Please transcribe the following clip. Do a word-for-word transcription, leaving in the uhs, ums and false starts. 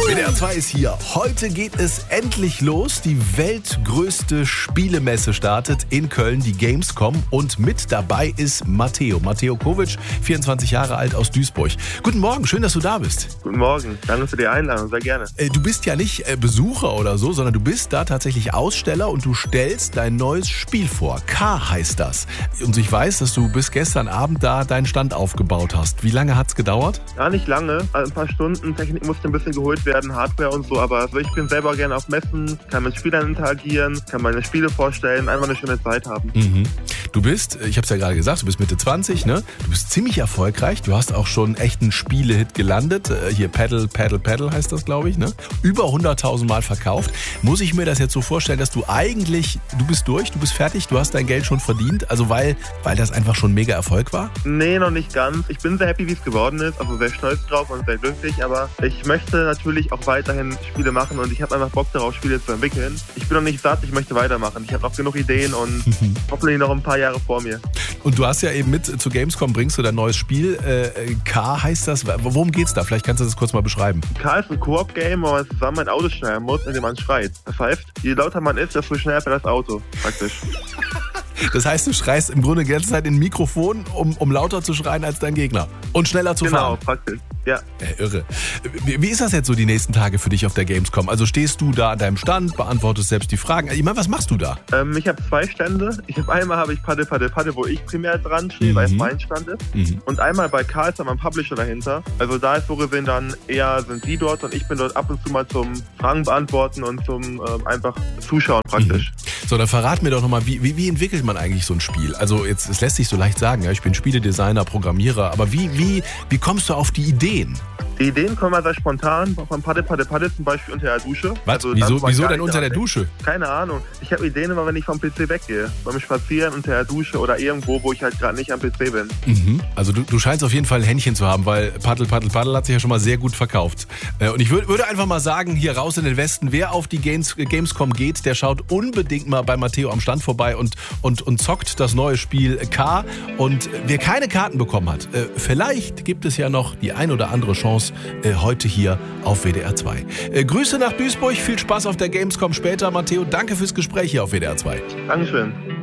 W D R zwei ist hier. Heute geht es endlich los. Die weltgrößte Spielemesse startet in Köln, die Gamescom. Und mit dabei ist Matteo. Matteo Kovic, vierundzwanzig Jahre alt aus Duisburg. Guten Morgen, schön, dass du da bist. Guten Morgen, danke für die Einladung, sehr gerne. Äh, du bist ja nicht äh, Besucher oder so, sondern du bist da tatsächlich Aussteller und du stellst dein neues Spiel vor. K heißt das. Und ich weiß, dass du bis gestern Abend da deinen Stand aufgebaut hast. Wie lange hat's gedauert? Gar nicht lange, ein paar Stunden. Technik musste ein bisschen geholt werden, Hardware und so, aber ich bin selber gerne auf Messen, kann mit Spielern interagieren, kann meine Spiele vorstellen, einfach eine schöne Zeit haben. Mhm. Du bist, ich habe es ja gerade gesagt, du bist Mitte zwanzig, ne? Du bist ziemlich erfolgreich, du hast auch schon echt einen Spiele-Hit gelandet. Hier Paddle, Paddle, Paddle heißt das, glaube ich, ne? Über hunderttausend Mal verkauft. Muss ich mir das jetzt so vorstellen, dass du eigentlich, du bist durch, du bist fertig, du hast dein Geld schon verdient, also weil, weil das einfach schon mega Erfolg war? Nee, noch nicht ganz. Ich bin sehr happy, wie es geworden ist, also sehr stolz drauf und sehr glücklich, aber ich möchte natürlich auch weiterhin Spiele machen und ich habe einfach Bock darauf, Spiele zu entwickeln. Ich bin noch nicht satt, ich möchte weitermachen. Ich habe noch genug Ideen und hoffentlich noch ein paar Jahre vor mir. Und du hast ja eben mit zu Gamescom, bringst du dein neues Spiel. Äh, K heißt das. Worum geht's da? Vielleicht kannst du das kurz mal beschreiben. K ist ein Koop-Game, wo man zusammen ein Auto steuern muss, indem man schreit. Das heißt, je lauter man ist, desto schneller fährt das Auto, praktisch. Das heißt, du schreist im Grunde die ganze Zeit in ein Mikrofon, um, um lauter zu schreien als dein Gegner. Und schneller zu genau, fahren. Genau, praktisch. Ja. Äh, irre. Wie, wie ist das jetzt so die nächsten Tage für dich auf der Gamescom? Also stehst du da an deinem Stand, beantwortest selbst die Fragen. Ich meine, was machst du da? Ähm, ich habe zwei Stände. Ich habe einmal habe ich Paddle, Paddle, Paddle, wo ich primär dran stehe, mhm. weil es mein Stand ist. Mhm. Und einmal bei K ist dann mein Publisher dahinter. Also da ist so gesehen dann eher sind die dort und ich bin dort ab und zu mal zum Fragen beantworten und zum ähm, einfach Zuschauen praktisch. Mhm. So, dann verrat mir doch nochmal, wie, wie, wie entwickelt man eigentlich so ein Spiel? Also jetzt, es lässt sich so leicht sagen, ja, ich bin Spieledesigner, Programmierer, aber wie, wie, wie kommst du auf die Ideen? Die Ideen kommen sehr spontan, von Paddle, Paddle, Paddle zum Beispiel unter der Dusche. Was? Also wieso wieso denn unter der Dusche? Keine Ahnung. Ich habe Ideen immer, wenn ich vom P C weggehe. Beim Spazieren unter der Dusche oder irgendwo, wo ich halt gerade nicht am P C bin. Mhm. Also du, du scheinst auf jeden Fall ein Händchen zu haben, weil Paddle, Paddle, Paddle hat sich ja schon mal sehr gut verkauft. Und ich würd, würde einfach mal sagen, hier raus in den Westen, wer auf die Games, Gamescom geht, der schaut unbedingt mal bei Matteo am Stand vorbei und, und, und zockt das neue Spiel K. Und wer keine Karten bekommen hat, vielleicht gibt es ja noch die ein oder andere Chance heute hier auf W D R zwei. Äh, Grüße nach Duisburg, viel Spaß auf der Gamescom später. Matteo, danke fürs Gespräch hier auf W D R zwei. Dankeschön.